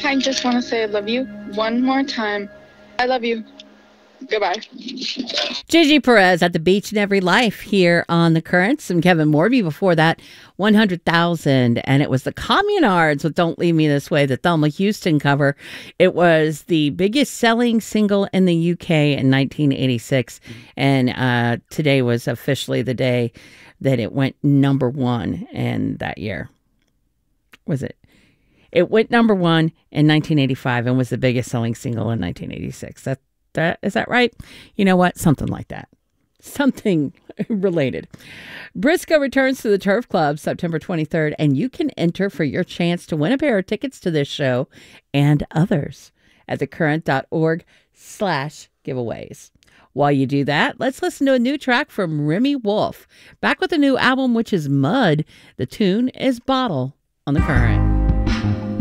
I just want to say I love you one more time. I love you. Goodbye. Gigi Perez at the beach in every life here on The Current. Some Kevin Morby before that, 100,000. And it was the Communards with Don't Leave Me This Way, the Thelma Houston cover. It was the biggest selling single in the UK in 1986. And today was officially the day that it went number one in that year. Was it? It went number one in 1985 and was the biggest selling single in 1986. Is that right? You know what? Something like that. Something related. Briscoe returns to the Turf Club September 23rd, and you can enter for your chance to win a pair of tickets to this show and others at thecurrent.org/giveaways. While you do that, let's listen to a new track from Remy Wolf. Back with a new album, which is Mud. The tune is Bottle on The Current.